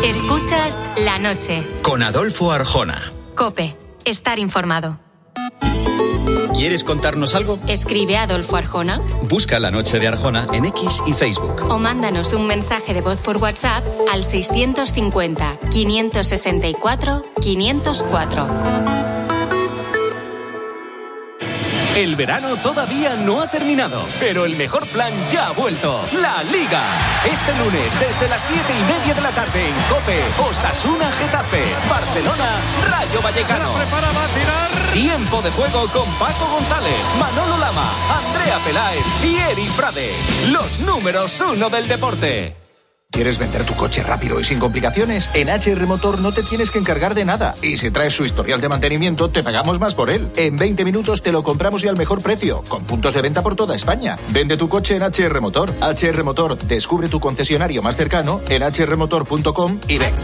Escuchas La Noche. Con Adolfo Arjona. COPE. Estar informado. ¿Quieres contarnos algo? Escribe a Adolfo Arjona. Busca La Noche de Arjona en X y Facebook. O mándanos un mensaje de voz por WhatsApp al 650-564-504. El verano todavía no ha terminado, pero el mejor plan ya ha vuelto. La Liga. Este lunes, desde las 7:30 de la tarde en COPE, Osasuna Getafe, Barcelona, Rayo Vallecano. Se prepara, va a tirar. Tiempo de juego con Paco González, Manolo Lama, Andrea Peláez y Eri Frade. Los números 1 del deporte. ¿Quieres vender tu coche rápido y sin complicaciones? En HR Motor no te tienes que encargar de nada. Y si traes su historial de mantenimiento, te pagamos más por él. En 20 minutos te lo compramos y al mejor precio, con puntos de venta por toda España. Vende tu coche en HR Motor. HR Motor, descubre tu concesionario más cercano en hrmotor.com y ven.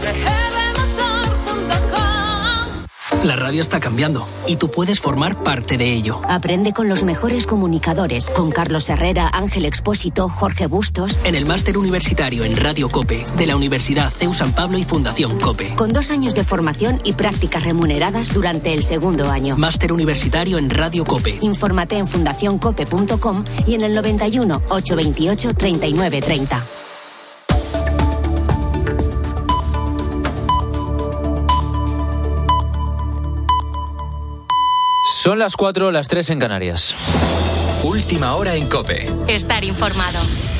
La radio está cambiando y tú puedes formar parte de ello. Aprende con los mejores comunicadores, con Carlos Herrera, Ángel Expósito, Jorge Bustos. En el máster universitario en Radio COPE de la Universidad CEU San Pablo y Fundación COPE. Con 2 años de formación y prácticas remuneradas durante el segundo año. Máster universitario en Radio COPE. Infórmate en fundacioncope.com y en el 91 828 39 30. Son las 4, las 3 en Canarias. Última hora en COPE. Estar informado.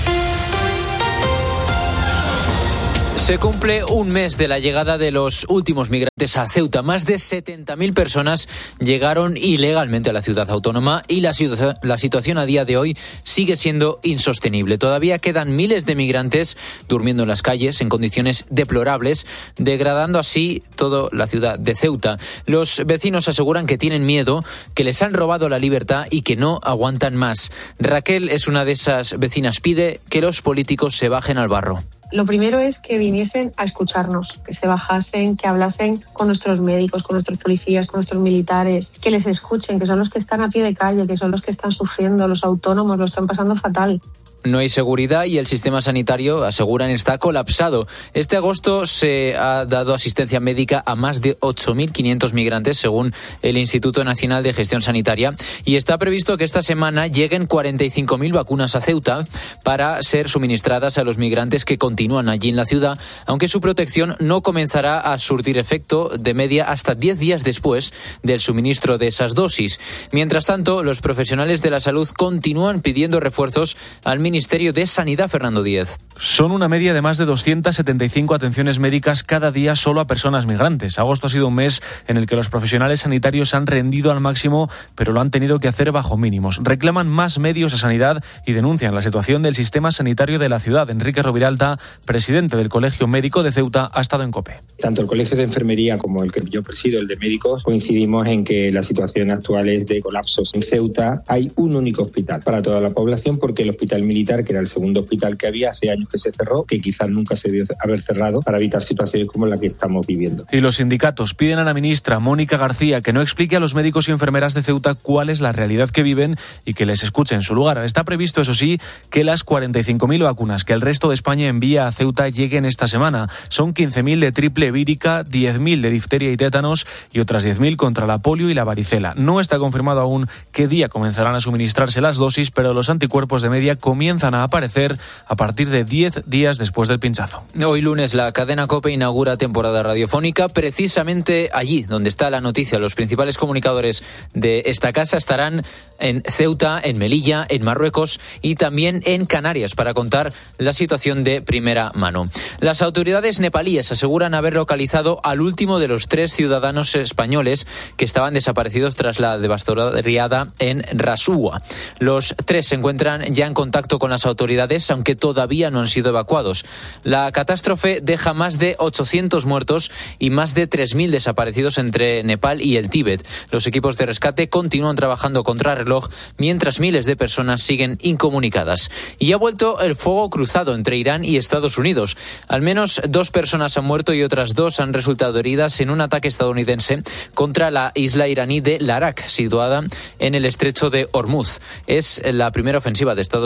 Se cumple un mes de la llegada de los últimos migrantes a Ceuta. Más de 70.000 personas llegaron ilegalmente a la ciudad autónoma y la situación a día de hoy sigue siendo insostenible. Todavía quedan miles de migrantes durmiendo en las calles en condiciones deplorables, degradando así toda la ciudad de Ceuta. Los vecinos aseguran que tienen miedo, que les han robado la libertad y que no aguantan más. Raquel es una de esas vecinas. Pide que los políticos se bajen al barro. Lo primero es que viniesen a escucharnos, que se bajasen, que hablasen con nuestros médicos, con nuestros policías, con nuestros militares, que les escuchen, que son los que están a pie de calle, que son los que están sufriendo, los autónomos lo están pasando fatal. No hay seguridad y el sistema sanitario, aseguran, está colapsado. Este agosto se ha dado asistencia médica a más de 8.500 migrantes, según el Instituto Nacional de Gestión Sanitaria, y está previsto que esta semana lleguen 45.000 vacunas a Ceuta para ser suministradas a los migrantes que continúan allí en la ciudad, aunque su protección no comenzará a surtir efecto de media hasta 10 días después del suministro de esas dosis. Mientras tanto, los profesionales de la salud continúan pidiendo refuerzos al Ministerio de Sanidad, Fernando Díez. Son una media de más de 275 atenciones médicas cada día solo a personas migrantes. Agosto ha sido un mes en el que los profesionales sanitarios han rendido al máximo, pero lo han tenido que hacer bajo mínimos. Reclaman más medios a sanidad y denuncian la situación del sistema sanitario de la ciudad. Enrique Roviralta, presidente del Colegio Médico de Ceuta, ha estado en COPE. Tanto el Colegio de Enfermería como el que yo presido, el de médicos, coincidimos en que la situación actual es de colapsos. En Ceuta hay un único hospital para toda la población porque el hospital militar, que era el segundo hospital que había, hace años que se cerró, que quizás nunca se debió haber cerrado para evitar situaciones como la que estamos viviendo. Y los sindicatos piden a la ministra Mónica García que no explique a los médicos y enfermeras de Ceuta cuál es la realidad que viven y que les escuche en su lugar. Está previsto, eso sí, que las 45.000 vacunas que el resto de España envía a Ceuta lleguen esta semana. Son 15.000 de triple vírica, 10.000 de difteria y tétanos y otras 10.000 contra la polio y la varicela. No está confirmado aún qué día comenzarán a suministrarse las dosis, pero los anticuerpos de media comienzan a aparecer a partir de 10 días después del pinchazo. Hoy lunes la cadena COPE inaugura temporada radiofónica. Precisamente allí donde está la noticia, los principales comunicadores de esta casa estarán en Ceuta, en Melilla, en Marruecos y también en Canarias para contar la situación de primera mano. Las autoridades nepalíes aseguran haber localizado al último de los 3 ciudadanos españoles que estaban desaparecidos tras la devastadora riada en Rasua. Los 3 se encuentran ya en contacto con las autoridades, aunque todavía no han sido evacuados. La catástrofe deja más de 800 muertos y más de 3.000 desaparecidos entre Nepal y el Tíbet. Los equipos de rescate continúan trabajando contrarreloj mientras miles de personas siguen incomunicadas. Y ha vuelto el fuego cruzado entre Irán y Estados Unidos. Al menos 2 personas han muerto y otras 2 han resultado heridas en un ataque estadounidense contra la isla iraní de Larak, situada en el estrecho de Hormuz. Es la primera ofensiva de Estados Unidos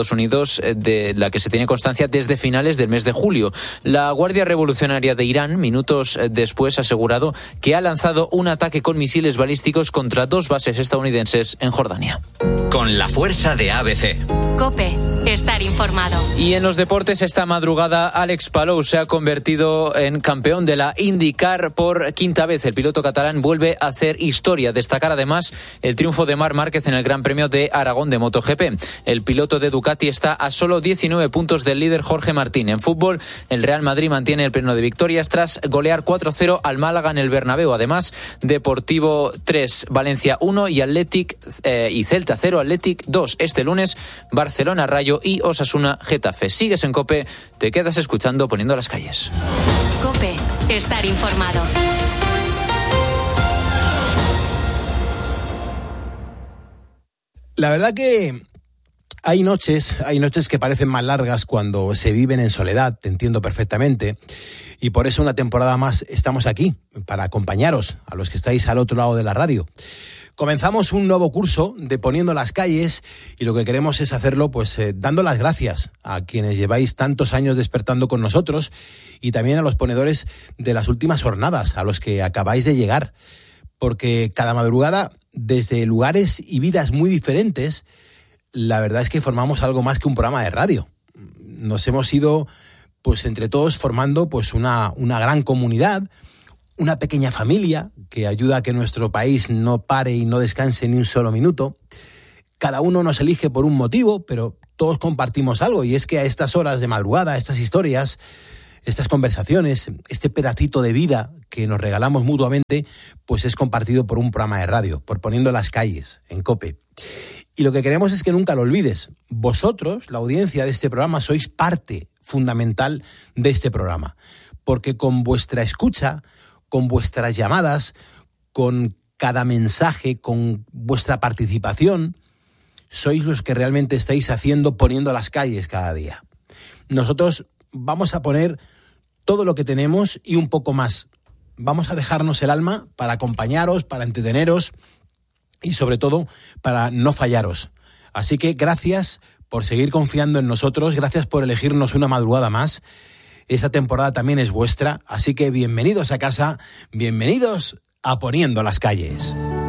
menos de la que se tiene constancia desde finales del mes de julio. La Guardia Revolucionaria de Irán, minutos después, ha asegurado que ha lanzado un ataque con misiles balísticos contra 2 bases estadounidenses en Jordania. Con la fuerza de ABC. COPE. Estar informado. Y en los deportes, esta madrugada, Alex Palou se ha convertido en campeón de la IndyCar por quinta vez. El piloto catalán vuelve a hacer historia. Destacar además el triunfo de Marc Márquez en el Gran Premio de Aragón de MotoGP. El piloto de Ducati está a solo 19 puntos del líder Jorge Martín. En fútbol, el Real Madrid mantiene el pleno de victorias tras golear 4-0 al Málaga en el Bernabéu. Además, Deportivo 3, Valencia 1 y Celta 0, Athletic 2. Este lunes, Barcelona, Rayo y Osasuna, Getafe. Sigues en COPE, te quedas escuchando Poniendo las Calles. COPE. Estar informado. La verdad que hay noches que parecen más largas cuando se viven en soledad, te entiendo perfectamente, y por eso una temporada más estamos aquí, para acompañaros, a los que estáis al otro lado de la radio. Comenzamos un nuevo curso de Poniendo las Calles y lo que queremos es hacerlo dando las gracias a quienes lleváis tantos años despertando con nosotros y también a los ponedores de las últimas jornadas, a los que acabáis de llegar, porque cada madrugada, desde lugares y vidas muy diferentes, la verdad es que formamos algo más que un programa de radio. Nos hemos ido entre todos formando una gran comunidad, una pequeña familia que ayuda a que nuestro país no pare y no descanse ni un solo minuto. Cada uno nos elige por un motivo, pero todos compartimos algo, y es que a estas horas de madrugada, estas historias, estas conversaciones, este pedacito de vida que nos regalamos mutuamente, es compartido por un programa de radio, por Poniendo las Calles, en COPE. Y lo que queremos es que nunca lo olvides. Vosotros, la audiencia de este programa, sois parte fundamental de este programa, porque con vuestra escucha, con vuestras llamadas, con cada mensaje, con vuestra participación, sois los que realmente estáis Poniendo las Calles cada día. Nosotros vamos a poner todo lo que tenemos y un poco más. Vamos a dejarnos el alma para acompañaros, para entreteneros y sobre todo para no fallaros. Así que gracias por seguir confiando en nosotros, gracias por elegirnos una madrugada más. Esta temporada también es vuestra, así que bienvenidos a casa, bienvenidos a Poniendo las Calles.